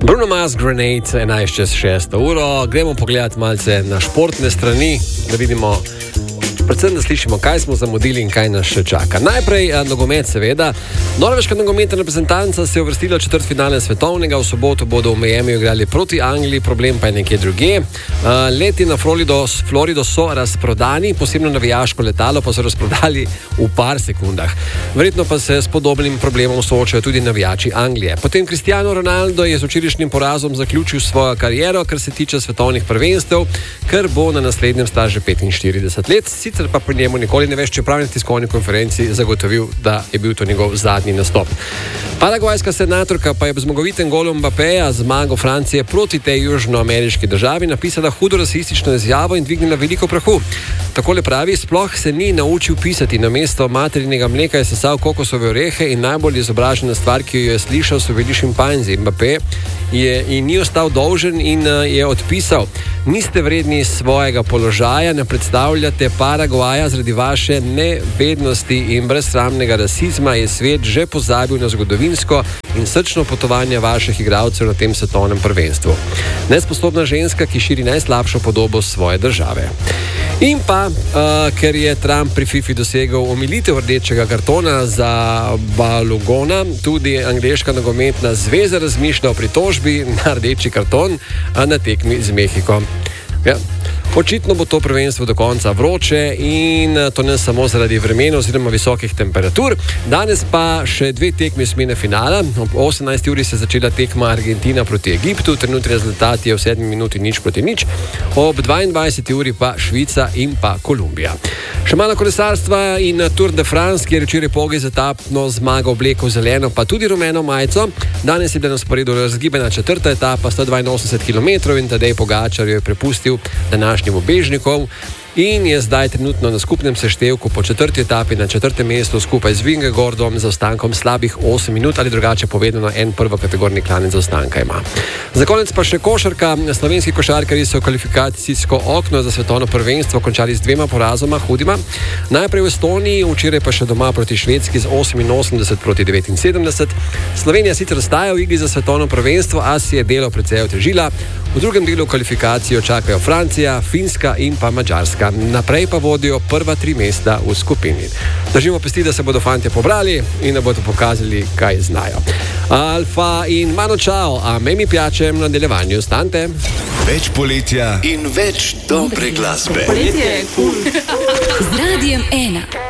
Bruno Mars, Grenade, 11:06 uro. Gremo pogledati malce na športne strani, da vidimo, predvsem da slišimo, kaj smo zamudili in kaj nas še čaka. Najprej nogomet, seveda. Norveška nogometna reprezentanca se je uvrstila v četrtfinale svetovnega. V soboto bodo v Miamiju igrali proti Angliji, problem pa je nekje drugje. Leti na Florido so razprodani, posebno navijaško letalo pa so razprodali v par sekundah. Verjetno pa se s podobnim problemom soočajo tudi navijači Anglije. Potem Cristiano Ronaldo je z včerajšnjim porazom zaključil svojo kariero, kar se tiče svetovnih prvenstev, ker bo na naslednjem star že 45 let. Sicer pa pri njemu nikoli ne veš, čeprav na tiskovni konferenci zagotovil, da je bil to njegov zadnji nastop. Paragvajska senatorka pa je z zmagovitem golom Mbappéja zmago Francije proti tej južnoameriški državi napisala hudo rasistično izjavo in dvignila veliko prahu. Takole pravi: sploh se ni naučil pisati, namesto materinega mleka je sesal kokosove orehe in najbolj izobražena stvar, ki jo je slišal, so bili šimpanzi. Mbappé in ni ostal dolžen in je odpisal: niste vredni svojega položaja, ne predstavljate Paragvaja, zaradi vaše nevednosti in brezsramnega rasizma je svet že pozabil na zgodovinsko in srčno potovanje vaših igralcev na tem svetovnem prvenstvu. Nesposobna ženska, ki širi najslabšo podobo svoje države. In pa, ker je Trump pri FIFA dosegel omilitev rdečega kartona za Balugona, tudi angleška nogometna zveza razmišlja o pritožbi na rdeči karton na tekmi z Mehiko. Ja. Očitno bo to prvenstvo do konca vroče in to ne samo zaradi vremena oziroma visokih temperatur. Danes pa še dve tekmi osmine finala. Ob 18. uri se je začela tekma Argentina proti Egiptu, trenutni rezultat je v 7 minuti 0:0. Ob 22. uri pa Švica in pa Kolumbija. Še malo kolesarstva in Tour de France, kjer je včeraj Pogaj z etapno zmago oblekel zeleno pa tudi rumeno majico. Danes je bila na sporedu razgibana četrta etapa, 182 km in Tadej Pogačar jo je prepustil današnjim ubežnikom in je zdaj trenutno na skupnem seštevku po četrti etapi na četrtem mestu skupaj z Vingegordom za ostankom slabih 8 minut ali drugače povedano en prvokategorni klanec zaostanka ima. Za konec pa še košarka. Slovenski košarkarji so kvalifikacijsko okno za svetovno prvenstvo končali z 2 porazoma hudima. Najprej v Estoniji, včeraj pa še doma proti Švedski z 88 proti 79. Slovenija sicer ostaja v igri za svetovno prvenstvo, a si je delo precej otežila. V drugem delu kvalifikacijo čakajo Francija, Finska in pa Madžarska. Naprej pa vodijo prva 3 mesta v skupini. Držimo pesti, da se bodo fantje pobrali in da bodo pokazali, kaj znajo. Alfa in Mano Čao, a me mi piače v nadaljevanju. Stante. Več poletja in več dobre glasbe. Poletje je cool. Z Radijem 1.